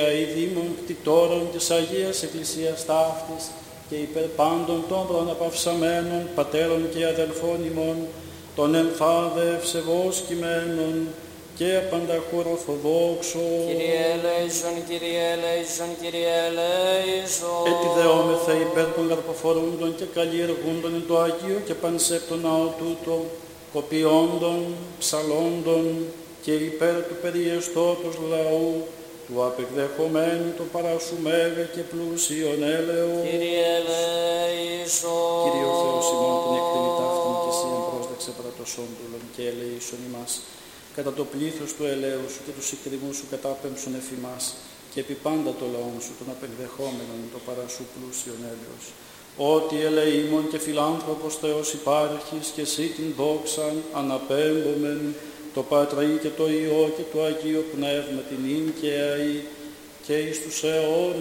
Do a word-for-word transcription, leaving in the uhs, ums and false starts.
οι δήμων κτητόρων της Αγίας Εκκλησίας ταύτης και υπερ πάντων των προαναπαυσαμένων πατέρων και αδελφών ημών, των εμφάδε ευσεβώς κειμένων και απανταχώρ ορθοδόξων. Kyrie eleison, Kyrie eleison, Kyrie eleison. Ετιδεόμεθα υπέρ των καρποφορούντων και καλλιεργούντων εν το Αγίο και πανσέπτο ναό τούτο, κοπιόντων, ψαλόντων και υπέρ του περιεστώτος λαού, του απεκδεχομένου το παράσου μέγα και πλούσιον έλεος. Kyrie eleison. Κύριε ο Θεός ημών την εκτενή ταύτην και εσύ εμπρόσδεξε παρά το σόντουλον και ελεήσον ημάς. Κατά το πλήθος του ελαίου σου και του συγκριμού σου κατάπεμψον εφημάς και επί πάντα το λαόν σου τον απεκδεχόμενον το παράσου πλούσιον έλεος. Ότι ελεήμων και φιλάνθρωπος Θεός υπάρχεις και εσύ την δόξαν αναπέμπομεν το Πατρί και το Υιό και το Αγίο Πνεύμα την ίν και αεί και εις τους αιώνας.